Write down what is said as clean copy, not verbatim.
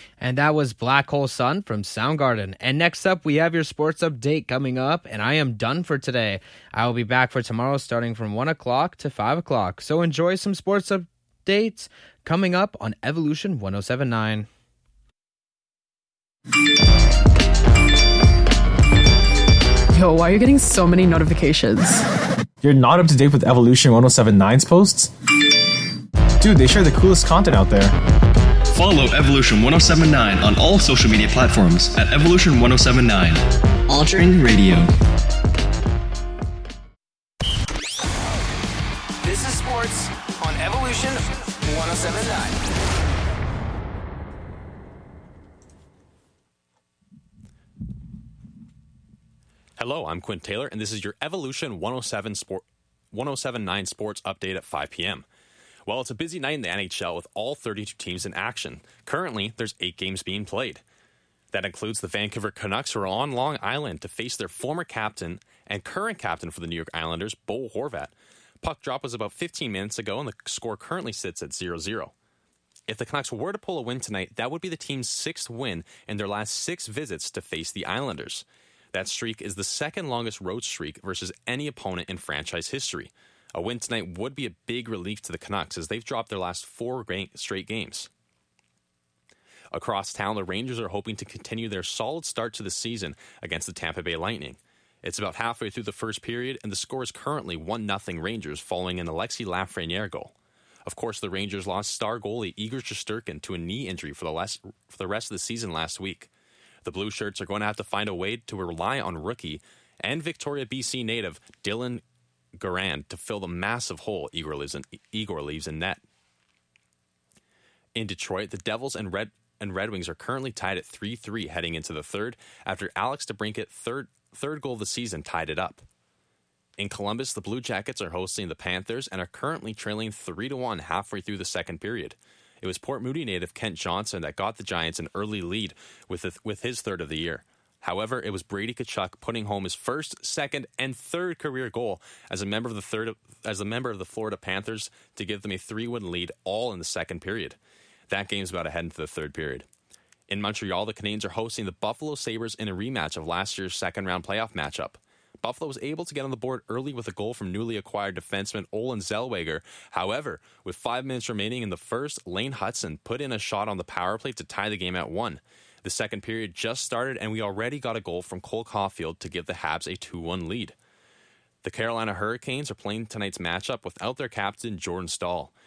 And that was Black Hole Sun from Soundgarden. And next up, we have your sports update coming up, and I am done for today. I will be back for tomorrow starting from 1 o'clock to 5 o'clock. So enjoy some sports updates coming up on Evolution 107.9. Yo, why are you getting so many notifications? You're not up to date with Evolution 107.9's posts? Dude, they share the coolest content out there. Follow Evolution 107.9 on all social media platforms at Evolution 107.9. Altering Radio. This is sports on Evolution 107.9. Hello, I'm Quinn Taylor, and this is your Evolution 107.9 Sports Update at 5 p.m. Well, it's a busy night in the NHL with all 32 teams in action. Currently, there's 8 games being played. That includes the Vancouver Canucks, who are on Long Island to face their former captain and current captain for the New York Islanders, Bo Horvat. Puck drop was about 15 minutes ago, and the score currently sits at 0-0. If the Canucks were to pull a win tonight, that would be the team's 6th win in their last 6 visits to face the Islanders. That streak is the second longest road streak versus any opponent in franchise history. A win tonight would be a big relief to the Canucks as they've dropped their last 4 straight games. Across town, the Rangers are hoping to continue their solid start to the season against the Tampa Bay Lightning. It's about halfway through the first period, and the score is currently 1-0 Rangers following an Alexis Lafreniere goal. Of course, the Rangers lost star goalie Igor Shesterkin to a knee injury for the rest of the season last week. The Blue Shirts are going to have to find a way to rely on rookie and Victoria, BC native Dylan Garand to fill the massive hole Igor leaves in net. In Detroit, the Devils and Red Wings are currently tied at 3-3 heading into the third after Alex DeBrincat third goal of the season tied it up. In Columbus, the Blue Jackets are hosting the Panthers and are currently trailing 3-1 halfway through the second period. It was Port Moody native Kent Johnson that got the Giants an early lead with his third of the year. However, it was Brady Tkachuk putting home his first, second, and third career goal as a member of the Florida Panthers to give them a 3-1 lead all in the second period. That game's about to head into the third period. In Montreal, the Canadiens are hosting the Buffalo Sabres in a rematch of last year's second-round playoff matchup. Buffalo was able to get on the board early with a goal from newly acquired defenseman Olen Zellweger. However, with 5 minutes remaining in the first, Lane Hudson put in a shot on the power play to tie the game at 1. The second period just started, and we already got a goal from Cole Caulfield to give the Habs a 2-1 lead. The Carolina Hurricanes are playing tonight's matchup without their captain, Jordan Staal.